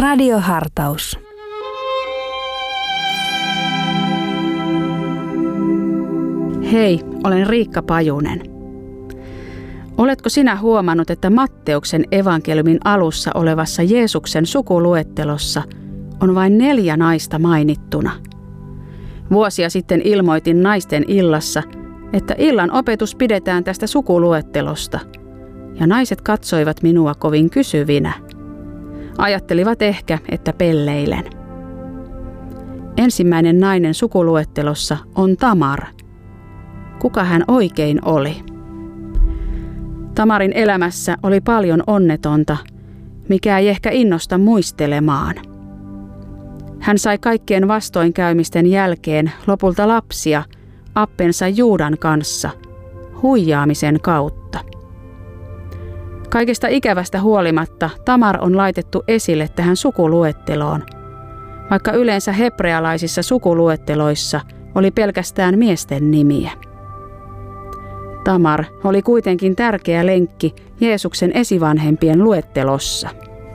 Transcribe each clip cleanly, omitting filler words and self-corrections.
Radiohartaus. Hei, olen Riikka Pajunen. Oletko sinä huomannut, että Matteuksen evankeliumin alussa olevassa Jeesuksen sukuluettelossa on vain 4 naista mainittuna? Vuosia sitten ilmoitin naisten illassa, että illan opetus pidetään tästä sukuluettelosta, ja naiset katsoivat minua kovin kysyvinä. Ajattelivat ehkä, että pelleilen. Ensimmäinen nainen sukuluettelossa on Tamar. Kuka hän oikein oli? Tamarin elämässä oli paljon onnetonta, mikä ei ehkä innosta muistelemaan. Hän sai kaikkien vastoinkäymisten jälkeen lopulta lapsia appensa Juudan kanssa, huijaamisen kautta. Kaikesta ikävästä huolimatta Tamar on laitettu esille tähän sukuluetteloon, vaikka yleensä hebrealaisissa sukuluetteloissa oli pelkästään miesten nimiä. Tamar oli kuitenkin tärkeä lenkki Jeesuksen esivanhempien luettelossa.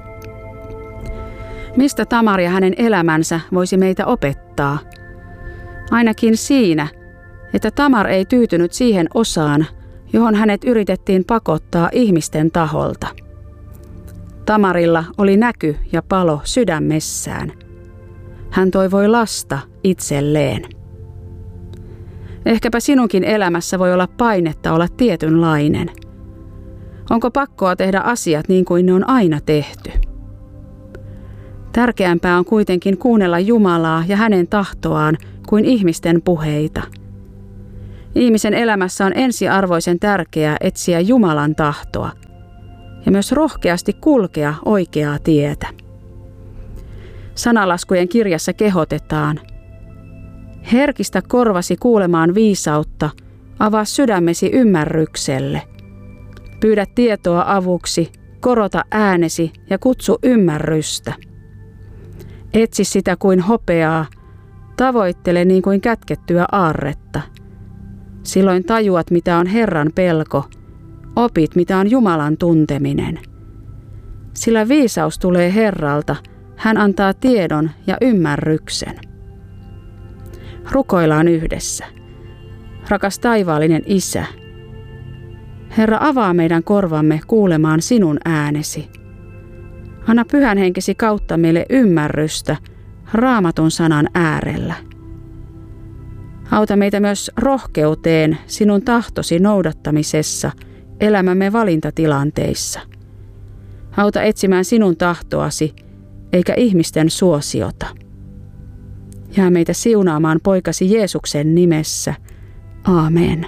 Mistä Tamar ja hänen elämänsä voisi meitä opettaa? Ainakin siinä, että Tamar ei tyytynyt siihen osaan, johon hänet yritettiin pakottaa ihmisten taholta. Tamarilla oli näky ja palo sydämessään. Hän toivoi lasta itselleen. Ehkäpä sinunkin elämässä voi olla painetta olla tietynlainen. Onko pakkoa tehdä asiat niin kuin ne on aina tehty? Tärkeämpää on kuitenkin kuunnella Jumalaa ja hänen tahtoaan kuin ihmisten puheita. Ihmisen elämässä on ensiarvoisen tärkeää etsiä Jumalan tahtoa ja myös rohkeasti kulkea oikeaa tietä. Sanalaskujen kirjassa kehotetaan: herkistä korvasi kuulemaan viisautta, avaa sydämesi ymmärrykselle. Pyydä tietoa avuksi, korota äänesi ja kutsu ymmärrystä. Etsi sitä kuin hopeaa, tavoittele niin kuin kätkettyä aarretta. Silloin tajuat, mitä on Herran pelko, opit, mitä on Jumalan tunteminen. Sillä viisaus tulee Herralta, hän antaa tiedon ja ymmärryksen. Rukoillaan yhdessä. Rakas taivaallinen Isä, Herra, avaa meidän korvamme kuulemaan sinun äänesi. Anna Pyhän Henkesi kautta meille ymmärrystä Raamatun sanan äärellä. Auta meitä myös rohkeuteen sinun tahtosi noudattamisessa elämämme valintatilanteissa. Auta etsimään sinun tahtoasi eikä ihmisten suosiota. Jää meitä siunaamaan poikasi Jeesuksen nimessä. Aamen.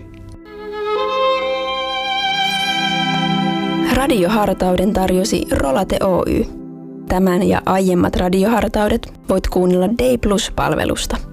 Radiohartauden tarjosi Rolate Oy. Tämän ja aiemmat radiohartaudet voit kuunnella Day Plus-palvelusta.